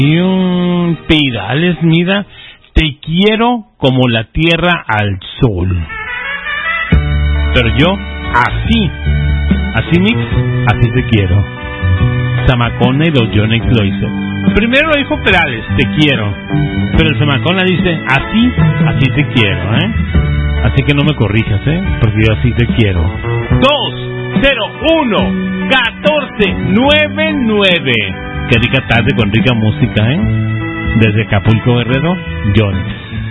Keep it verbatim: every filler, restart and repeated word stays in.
Y un Pidales, mira, te quiero como la tierra al sol. Pero yo, así, así Nix, así te quiero. Zamacona y los Yonex lo hizo. Primero lo dijo Perales, te quiero. Pero el Zamacona dice, así, así te quiero, ¿eh? Así que no me corrijas, ¿eh? Porque yo así te quiero. dos cero uno catorce noventa y nueve. Qué rica tarde con rica música, ¿eh? Desde Acapulco, Guerrero, Yonex.